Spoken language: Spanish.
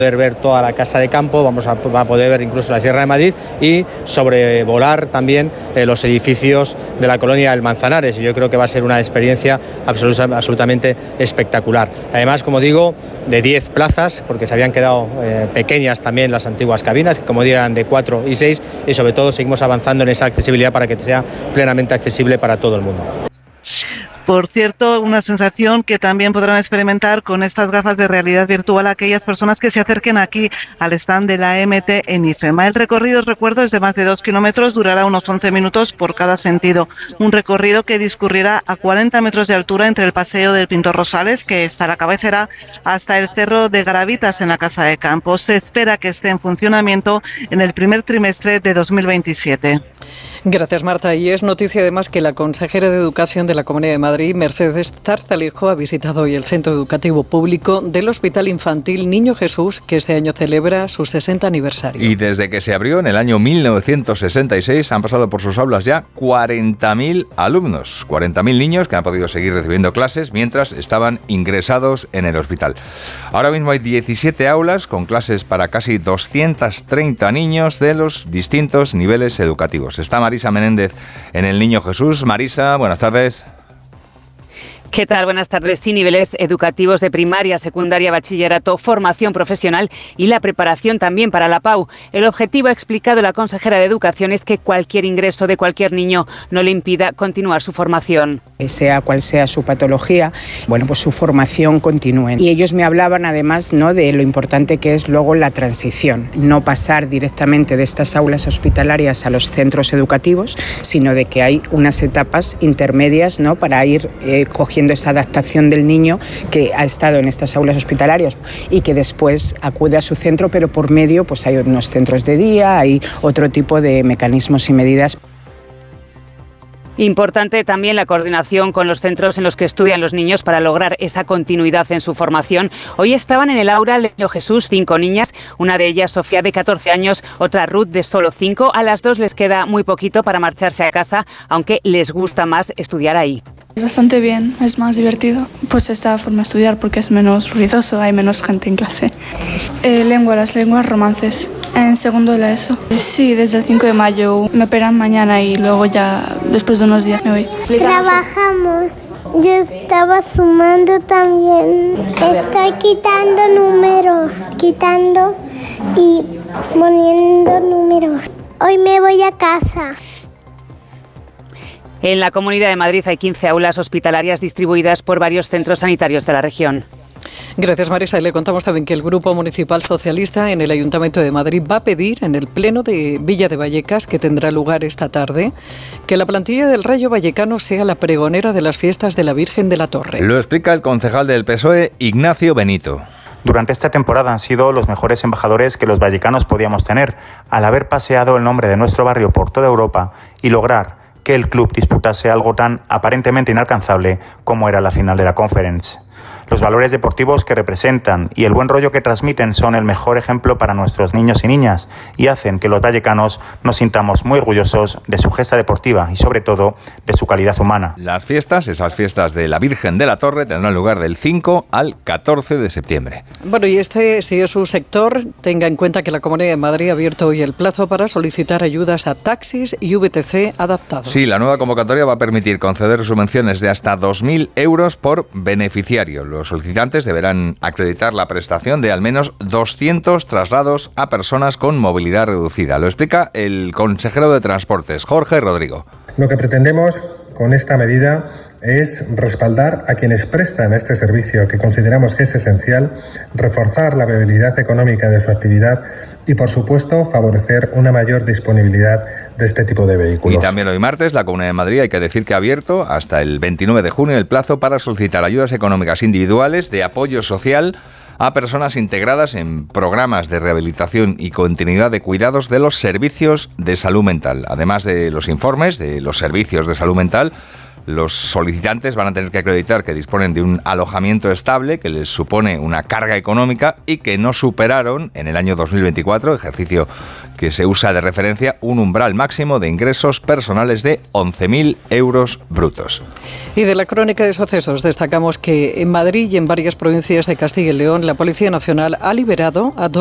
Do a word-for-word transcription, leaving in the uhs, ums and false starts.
poder ver toda la casa de campo, vamos a, a poder ver incluso la Sierra de Madrid y sobrevolar también eh, los edificios de la colonia del Manzanares, y yo creo que va a ser una experiencia absoluta, absolutamente espectacular. Además, como digo, de diez plazas, porque se habían quedado eh, pequeñas también las antiguas cabinas, que como digo eran de cuatro y seis, y sobre todo seguimos avanzando en esa accesibilidad para que sea plenamente accesible para todo el mundo. Por cierto, una sensación que también podrán experimentar con estas gafas de realidad virtual aquellas personas que se acerquen aquí al stand de la M T en IFEMA. El recorrido, os recuerdo, es de más de dos kilómetros, durará unos once minutos por cada sentido. Un recorrido que discurrirá a cuarenta metros de altura entre el Paseo del Pintor Rosales, que está a la cabecera, hasta el Cerro de Garavitas en la Casa de Campo. Se espera que esté en funcionamiento en el primer trimestre de dos mil veintisiete. Gracias, Marta. Y es noticia además que la consejera de Educación de la Comunidad de Madrid, Mercedes Zarzalejo, ha visitado hoy el Centro Educativo Público del Hospital Infantil Niño Jesús, que este año celebra su sesenta aniversario. Y desde que se abrió en el año mil novecientos sesenta y seis han pasado por sus aulas ya cuarenta mil alumnos, cuarenta mil niños que han podido seguir recibiendo clases mientras estaban ingresados en el hospital. Ahora mismo hay diecisiete aulas con clases para casi doscientos treinta niños de los distintos niveles educativos. Está Marisa Menéndez en el Niño Jesús. Marisa, buenas tardes. ¿Qué tal? Buenas tardes. Sí, niveles educativos de primaria, secundaria, bachillerato, formación profesional y la preparación también para la P A U. El objetivo, ha explicado la consejera de Educación, es que cualquier ingreso de cualquier niño no le impida continuar su formación. Sea cual sea su patología, bueno, pues su formación continúe. Y ellos me hablaban además, ¿no?, de lo importante que es luego la transición, no pasar directamente de estas aulas hospitalarias a los centros educativos, sino de que hay unas etapas intermedias, ¿no?, para ir eh, cogiendo esa adaptación del niño que ha estado en estas aulas hospitalarias y que después acude a su centro, pero por medio pues hay unos centros de día, hay otro tipo de mecanismos y medidas. Importante también la coordinación con los centros en los que estudian los niños para lograr esa continuidad en su formación. Hoy estaban en el aula Niño Jesús cinco niñas, una de ellas Sofía de catorce años, otra Ruth de solo cinco. A las dos les queda muy poquito para marcharse a casa, aunque les gusta más estudiar ahí. Bastante bien, es más divertido. Pues esta forma de estudiar porque es menos ruidoso, hay menos gente en clase. Eh, lengua, las lenguas romances, en segundo de la ESO. Sí, desde el cinco de mayo, me operan mañana y luego ya después de unos días me voy. Trabajamos, yo estaba sumando también, estoy quitando números, quitando y poniendo números. Hoy me voy a casa. En la Comunidad de Madrid hay quince aulas hospitalarias distribuidas por varios centros sanitarios de la región. Gracias, Marisa. Y le contamos también que el Grupo Municipal Socialista en el Ayuntamiento de Madrid va a pedir en el Pleno de Villa de Vallecas, que tendrá lugar esta tarde, que la plantilla del Rayo Vallecano sea la pregonera de las fiestas de la Virgen de la Torre. Lo explica el concejal del P S O E, Ignacio Benito. Durante esta temporada han sido los mejores embajadores que los vallecanos podíamos tener, al haber paseado el nombre de nuestro barrio por toda Europa y lograr que el club disputase algo tan aparentemente inalcanzable como era la final de la Conference. Los valores deportivos que representan y el buen rollo que transmiten son el mejor ejemplo para nuestros niños y niñas y hacen que los vallecanos nos sintamos muy orgullosos de su gesta deportiva y sobre todo de su calidad humana. Las fiestas, esas fiestas de la Virgen de la Torre, tendrán lugar del cinco al catorce de septiembre. Bueno, y este, si es su sector, tenga en cuenta que la Comunidad de Madrid ha abierto hoy el plazo para solicitar ayudas a taxis y V T C adaptados. Sí, la nueva convocatoria va a permitir conceder subvenciones de hasta dos mil euros por beneficiario. Los solicitantes deberán acreditar la prestación de al menos doscientos traslados a personas con movilidad reducida. Lo explica el consejero de Transportes, Jorge Rodrigo. Lo que pretendemos con esta medida es respaldar a quienes prestan este servicio, que consideramos que es esencial, reforzar la viabilidad económica de su actividad y, por supuesto, favorecer una mayor disponibilidad de este tipo de vehículos. Y también hoy martes, la Comunidad de Madrid, hay que decir que ha abierto hasta el veintinueve de junio el plazo para solicitar ayudas económicas individuales de apoyo social a personas integradas en programas de rehabilitación y continuidad de cuidados de los servicios de salud mental. Además de los informes de los servicios de salud mental, Los solicitantes van a tener que acreditar que disponen de un alojamiento estable que les supone una carga económica y que no superaron en el año dos mil veinticuatro, ejercicio que se usa de referencia, un umbral máximo de ingresos personales de once mil euros brutos. Y de la crónica de sucesos destacamos que en Madrid y en varias provincias de Castilla y León la Policía Nacional ha liberado a dos